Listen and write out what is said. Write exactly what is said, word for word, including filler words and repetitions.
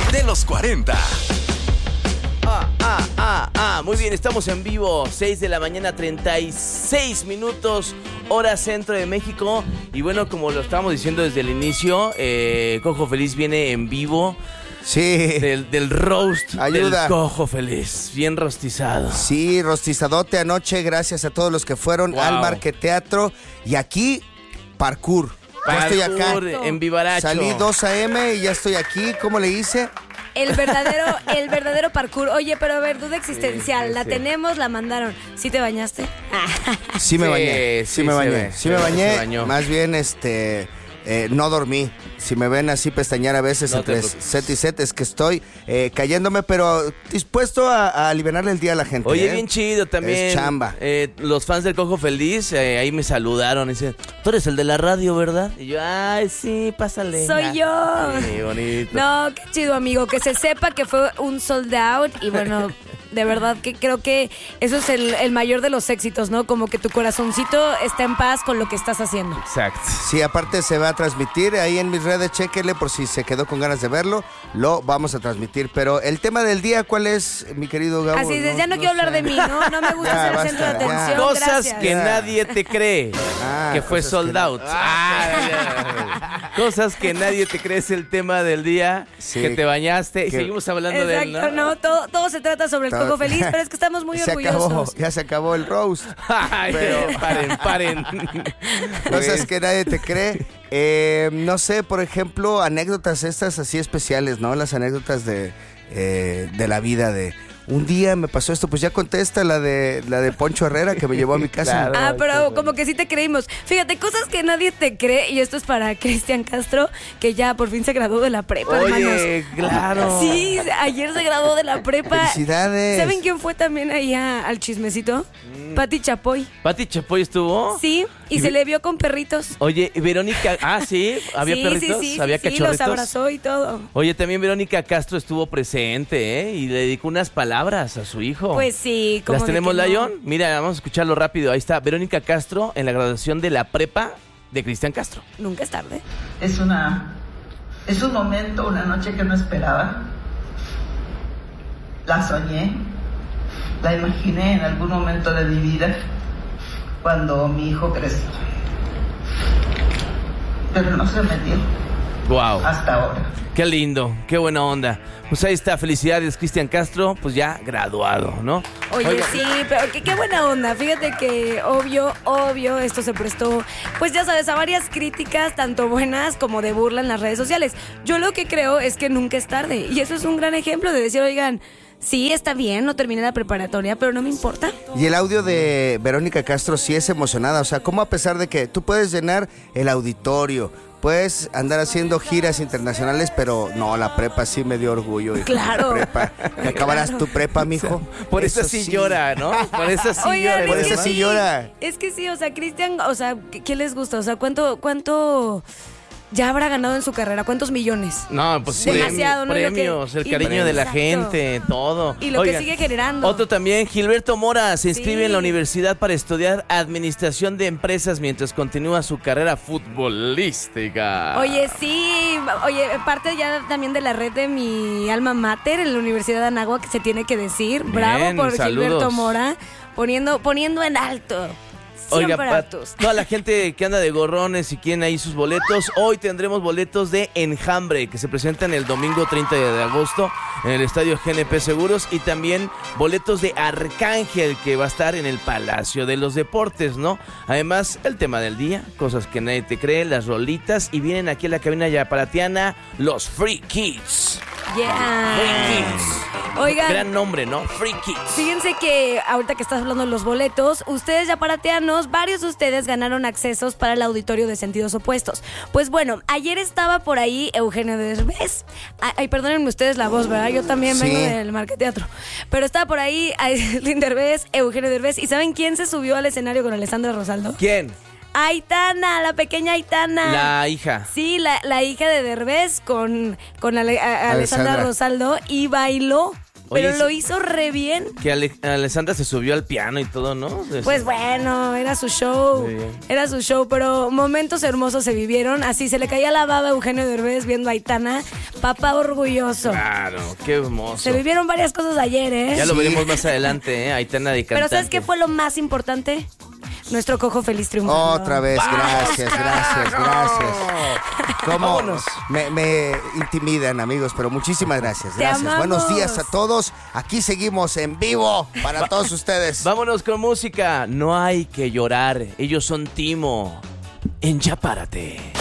de los cuarenta. Ah, ah, ah, ah, muy bien, estamos en vivo, seis de la mañana, treinta y seis minutos, hora centro de México. Y bueno, como lo estábamos diciendo desde el inicio, eh, Cojo Feliz viene en vivo. Sí. Del, del roast Ayuda. del Cojo Feliz, bien rostizado. Sí, rostizadote anoche, gracias a todos los que fueron Wow. al Marqueteatro. Y aquí, parkour. Ya estoy acá. Parkour en Vivaracho. Salí dos a eme y ya estoy aquí. ¿Cómo le hice? El verdadero, el verdadero parkour. Oye, pero a ver, duda existencial. Sí, sí, la sí. tenemos, la mandaron. ¿Sí te bañaste? Sí me Sí, bañé, sí, sí me se bañé, ve, sí se me ve, bañé. se bañó. Más bien, este, eh, no dormí. Si me ven así pestañear a veces No te entre preocupes. set y set, es que estoy eh, cayéndome, pero dispuesto a, a aliviarle el día a la gente. Oye, ¿eh? bien chido también. Es chamba. Eh, los fans del Cojo Feliz eh, ahí me saludaron. Y dicen, tú eres el de la radio, ¿verdad? Y yo, ay, sí, pásale. Soy yo. Sí, bonito. No, qué chido, amigo. Que se sepa que fue un sold out. Y bueno, de verdad que creo que eso es el, el mayor de los éxitos, ¿no? Como que tu corazoncito está en paz con lo que estás haciendo. Exacto. Sí, aparte se va a transmitir ahí en mis redes, chéquele por si se quedó con ganas de verlo, lo vamos a transmitir. Pero el tema del día, ¿cuál es, mi querido Gabo? Así es, ya no, quiero hablar sé. de mí, ¿no? No me gusta Ya, ser el basta, centro de ya. atención. Cosas Gracias. que Ya. nadie te cree. Ah, que fue cosas sold que no- out. Ah, ya. Cosas que nadie te cree es el tema del día. Sí. Que te bañaste. Y Que- seguimos hablando de él, Exacto, ¿no? no, todo, todo se trata sobre el Todo- Cojo Feliz, pero es que estamos muy se acabó, orgullosos. ya se acabó el roast. Ay, Pero- paren, paren. Cosas que nadie te cree. Eh, no sé, por ejemplo, anécdotas estas así especiales, ¿no? Las anécdotas de, eh, de la vida de... Un día me pasó esto, pues ya contesta la de la de Poncho Herrera que me llevó a mi casa. Claro. Ah, Ay, qué pero bueno. como que sí te creímos. Fíjate, cosas que nadie te cree, y esto es para Cristian Castro, que ya por fin se graduó de la prepa, Oye, hermanos. claro. Sí, ayer se graduó de la prepa. Felicidades. ¿Saben quién fue también ahí a- al chismecito? Mm. Pati Chapoy. ¿Pati Chapoy estuvo? Sí, y, Y se vi- le vio con perritos. Oye, Verónica... Ah, ¿sí? ¿Había sí, perritos? Sí, sí, ¿Había sí, sí, cachorritos? los abrazó y todo. Oye, también Verónica Castro estuvo presente, ¿eh? Y le dedicó unas palabras a su hijo. Pues sí, como ¿Las tenemos, de que no. Lion? Mira, vamos a escucharlo rápido. Ahí está Verónica Castro en la graduación de la prepa de Cristian Castro. Nunca es tarde. Es una, es un momento, una noche que no esperaba. La soñé, la imaginé en algún momento de mi vida cuando mi hijo creció. Pero no se me dio Wow. hasta ahora. Qué lindo, qué buena onda. Pues ahí está, felicidades, Cristian Castro, pues ya graduado, ¿no? Oye, Oiga, sí, pero qué, qué buena onda. Fíjate que obvio, obvio, esto se prestó, pues ya sabes, a varias críticas, tanto buenas como de burla en las redes sociales. Yo lo que creo es que nunca es tarde. Y eso es un gran ejemplo de decir, oigan, sí, está bien, no terminé la preparatoria, pero no me importa. Y el audio de Verónica Castro sí es emocionada. O sea, ¿cómo a pesar de que tú puedes llenar el auditorio, puedes andar haciendo giras internacionales, pero no, la prepa sí me dio orgullo, hijo. Claro. La prepa. ¿Que acabarás Claro. tu prepa, mijo? por eso, sí, llora, ¿no? Por eso sí Oigan, llora. por es eso que sí llora. Es que sí, o sea, Cristian, o sea, ¿qué, qué les gusta? O sea, ¿cuánto, cuánto ya habrá ganado en su carrera? ¿Cuántos millones? No, pues Sí. premi- Demasiado, ¿no? Lo que- premios, el y- cariño de la Exacto. gente, todo. Y lo Oigan, que sigue generando. Otro también, Gilberto Mora se inscribe Sí. en la universidad para estudiar administración de empresas mientras continúa su carrera futbolística. Oye, sí, oye, parte ya también de la red de mi alma mater en la Universidad de Anáhuac, que se tiene que decir. Bien, Bravo por saludos. Gilberto Mora, poniendo, poniendo en alto. Siempre Oiga, para altos. toda la gente que anda de gorrones y quieren ahí sus boletos, hoy tendremos boletos de Enjambre, que se presentan el domingo treinta de agosto en el Estadio G N P Seguros, y también boletos de Arcángel, que va a estar en el Palacio de los Deportes, ¿no? Además, el tema del día, cosas que nadie te cree, las rolitas, y vienen aquí a la cabina yaparatiana los Free Kids. Yeah. Free Kids. Oigan, Gran nombre, ¿no? Free Kids. fíjense que ahorita que estás hablando de los boletos, ustedes ya parateanos, varios de ustedes ganaron accesos para el auditorio de Sentidos Opuestos. Pues bueno, ayer estaba por ahí Eugenio Derbez. Ay, ay, perdónenme ustedes la voz, ¿verdad? Yo también Sí. vengo del Marqueteatro. Pero estaba por ahí Aislinn Derbez, Eugenio Derbez. ¿Y saben quién se subió al escenario con Alessandra Rosaldo? ¿Quién? Aitana, la pequeña Aitana. La hija. Sí, la, la hija de Derbez con, con Ale- a- Alessandra Alessandra. Rosaldo, y bailó. pero Oye, lo sí. hizo re bien. Que Ale- Alessandra se subió al piano y todo, ¿no? Es- Pues bueno, era su show, Muy bien. era su show, pero momentos hermosos se vivieron. Así se le caía la baba a Eugenio Derbez viendo a Aitana, papá orgulloso. Claro, qué hermoso. Se vivieron varias cosas ayer, ¿eh? Ya lo Sí. veremos más adelante, ¿eh? Aitana de cantante. Pero ¿sabes qué fue lo más importante? Nuestro cojo feliz triunfando. Otra vez, gracias, gracias, gracias. ¿Cómo? Vámonos. Me, me intimidan, amigos, pero muchísimas gracias. Te Gracias. amamos. Buenos días a todos. Aquí seguimos en vivo para todos ustedes. Vámonos con música. No hay que llorar. Ellos son Timo. En Ya Párate.